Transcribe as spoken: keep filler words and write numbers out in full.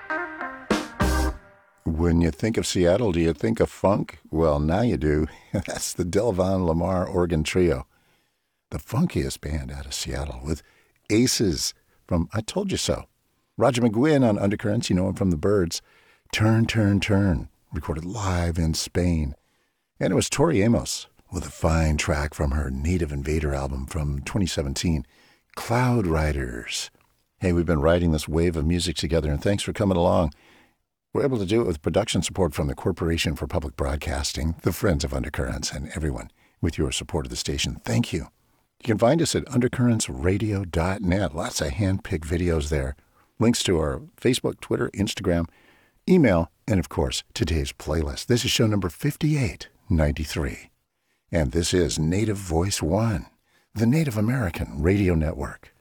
When you think of Seattle, do you think of funk? Well, now you do. That's the Delvon Lamar Organ Trio, the funkiest band out of Seattle, with aces from I Told You So. Roger McGuinn on Undercurrents, you know him from the Byrds. Turn, Turn, Turn, recorded live in Spain. And it was Tori Amos with a fine track from her Native Invader album from twenty seventeen, Cloud Riders. Hey, we've been riding this wave of music together, and thanks for coming along. We're able to do it with production support from the Corporation for Public Broadcasting, the Friends of Undercurrents, and everyone with your support of the station. Thank you. You can find us at undercurrents radio dot net. Lots of hand-picked videos there. Links to our Facebook, Twitter, Instagram, email, and, of course, today's playlist. This is show number fifty-eight ninety-three. And this is Native Voice One, the Native American Radio Network.